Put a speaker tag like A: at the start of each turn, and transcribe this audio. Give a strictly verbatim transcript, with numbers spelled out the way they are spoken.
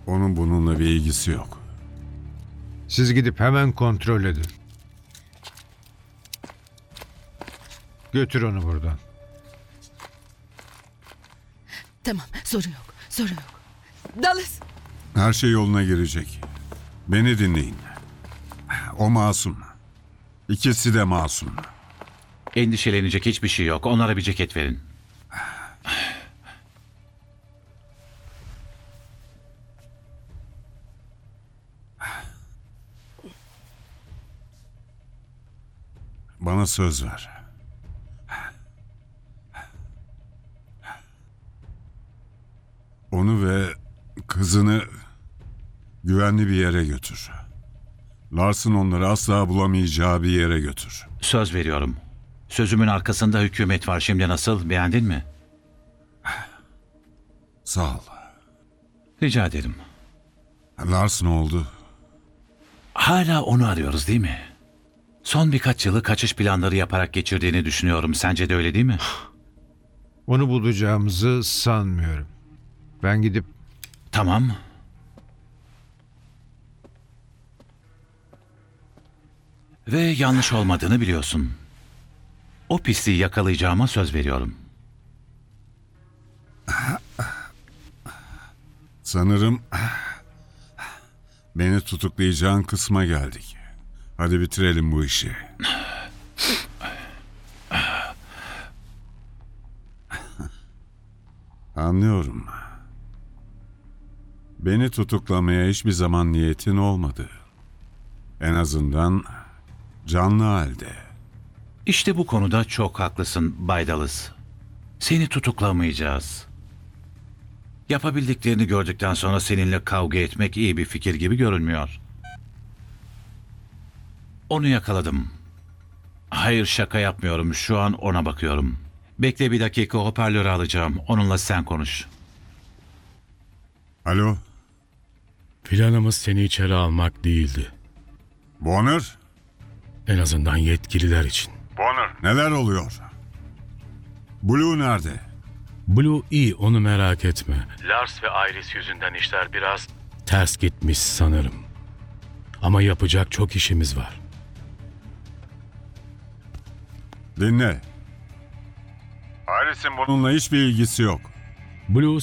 A: Onun bununla bir ilgisi yok.
B: Siz gidip hemen kontrol edin. Götür onu buradan.
C: Tamam, sorun yok, sorun yok. Dallas!
A: Her şey yoluna girecek. Beni dinleyin. O masum. İkisi de masum.
D: Endişelenecek hiçbir şey yok. Onlara bir ceket verin.
A: Bana söz ver. Onu ve kızını güvenli bir yere götür. Lars'ın onları asla bulamayacağı bir yere götür.
D: Söz veriyorum. Sözümün arkasında hükümet var. Şimdi nasıl? Beğendin mi?
A: Sağ ol.
D: Rica ederim.
A: Lars ne oldu?
D: Hala onu arıyoruz değil mi? Son birkaç yılı kaçış planları yaparak geçirdiğini düşünüyorum. Sence de öyle değil mi?
B: Onu bulacağımızı sanmıyorum. Ben gidip
D: Tamam. Ve yanlış olmadığını biliyorsun. O pisliği yakalayacağıma söz veriyorum.
A: Sanırım beni tutuklayacağın kısma geldik. Hadi bitirelim bu işi. Anlıyorum. Beni tutuklamaya hiçbir zaman niyetin olmadı. En azından canlı halde.
D: İşte bu konuda çok haklısın Bay Dallas. Seni tutuklamayacağız. Yapabildiklerini gördükten sonra seninle kavga etmek iyi bir fikir gibi görünmüyor. Onu yakaladım. Hayır, şaka yapmıyorum. Şu an ona bakıyorum. Bekle bir dakika, hoparlörü alacağım. Onunla sen konuş.
A: Alo,
E: Planımız seni içeri almak değildi.
A: Bonner?
E: En azından yetkililer için.
A: Bonner, neler oluyor? Blue nerede?
E: Blue iyi, onu merak etme. Lars ve Iris yüzünden işler biraz ters gitmiş sanırım. Ama yapacak çok işimiz var.
A: Dinle. Iris'in bununla hiçbir ilgisi yok.
E: Blue